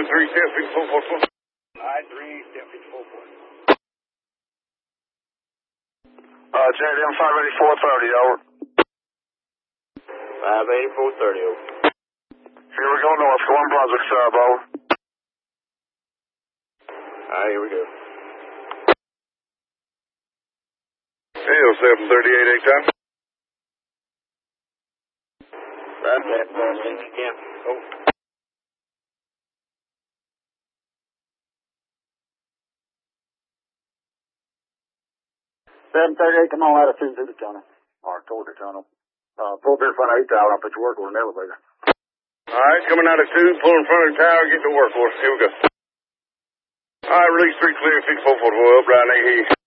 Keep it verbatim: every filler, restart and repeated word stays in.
three, step, fix four, four, four. Alright, three, step, fix four, four. Uh, J D M five eighty-four thirty, over. five eighty-four thirty, over. Here we go north, go on Brunswick sub, over. Alright, here we go. Hill seven thirty-eight, eight time. Right, that, uh, send it again. Over. seven thirty-eight, come on, latitude to the tunnel. Or toward the tunnel. Uh, pull up in front of eight tower, I'll put your work on an elevator. Alright, coming out of two, pull in front of the tower, get to work for us. Here we go. Alright, release three, clear, fix four, four, four, up, right, eight,